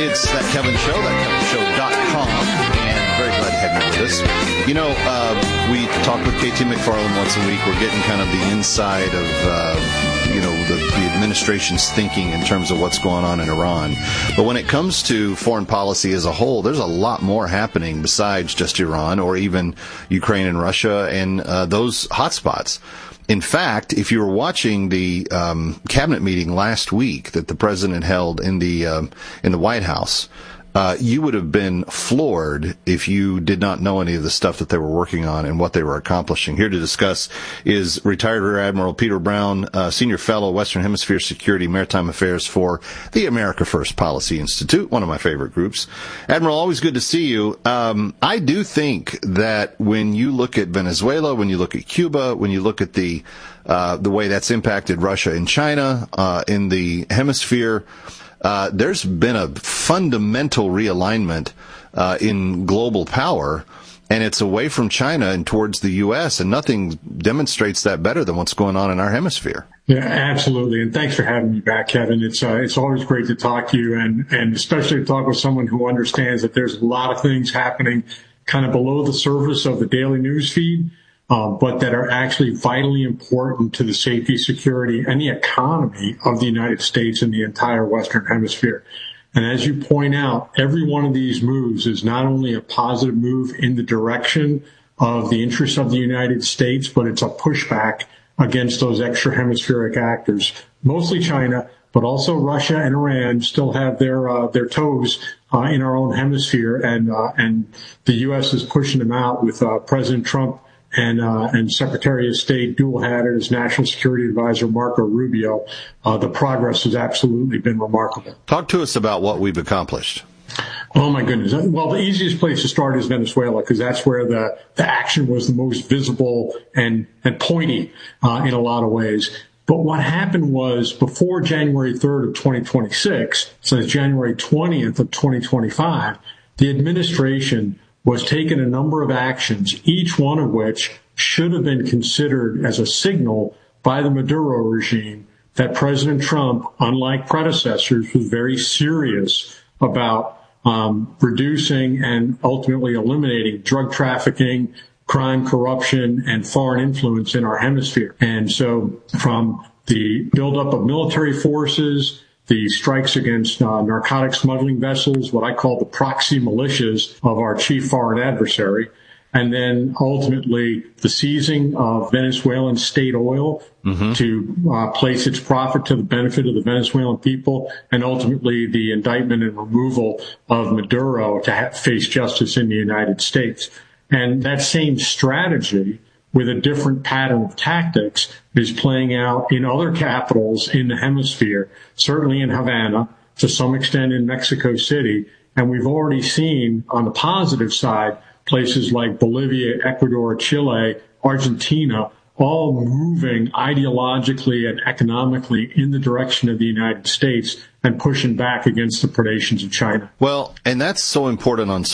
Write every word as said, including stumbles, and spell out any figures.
It's That Kevin Show, that kevin show dot com, and very glad to have you with us. You know, uh, we talk with K T McFarland once a week. We're getting kind of the inside of, uh, you know, the, the administration's thinking in terms of what's going on in Iran. But when it comes to foreign policy as a whole, there's a lot more happening besides just Iran or even Ukraine and Russia and uh, those hotspots. In fact, if you were watching the um, cabinet meeting last week that the president held in the um, in the White House, uh, you would have been floored if you did not know any of the stuff that they were working on and what they were accomplishing. Here to discuss is retired Rear Admiral Peter Brown, uh, Senior Fellow, Western Hemisphere Security, Maritime Affairs for the America First Policy Institute, one of my favorite groups. Admiral, always good to see you. Um, I do think that when you look at Venezuela, when you look at Cuba, when you look at the uh, the way that's impacted Russia and China uh, in the hemisphere, Uh, there's been a fundamental realignment uh, in global power, and it's away from China and towards the U S, and nothing demonstrates that better than what's going on in our hemisphere. Yeah, absolutely. And thanks for having me back, Kevin. It's uh, it's always great to talk to you, and, and especially to talk with someone who understands that there's a lot of things happening kind of below the surface of the daily news feed. Uh, but that are actually vitally important to the safety, security, and the economy of the United States and the entire Western Hemisphere. And as you point out, every one of these moves is not only a positive move in the direction of the interests of the United States, but it's a pushback against those extra hemispheric actors, mostly China, but also Russia and Iran still have their uh, their toes uh, in our own hemisphere, and uh, and the U S is pushing them out with uh, President Trump and uh, and Secretary of State dual-hatted as National Security Advisor Marco Rubio. Uh, the progress has absolutely been remarkable. Talk to us about what we've accomplished. Oh, my goodness. Well, the easiest place to start is Venezuela, because that's where the, the action was the most visible and, and pointy uh, in a lot of ways. But what happened was before January third of twenty twenty-six, so January twentieth of twenty twenty-five, the administration was taking a number of actions, each one of which should have been considered as a signal by the Maduro regime that President Trump, unlike predecessors, was very serious about um, reducing and ultimately eliminating drug trafficking, crime, corruption, and foreign influence in our hemisphere. And so from the buildup of military forces, the strikes against uh, narcotic smuggling vessels, what I call the proxy militias of our chief foreign adversary, and then ultimately the seizing of Venezuelan state oil mm-hmm. to uh, place its profit to the benefit of the Venezuelan people, and ultimately the indictment and removal of Maduro to ha- face justice in the United States. And that same strategy, with a different pattern of tactics, is playing out in other capitals in the hemisphere, certainly in Havana, to some extent in Mexico City. And we've already seen, on the positive side, places like Bolivia, Ecuador, Chile, Argentina, all moving ideologically and economically in the direction of the United States and pushing back against the predations of China. Well, and that's so important on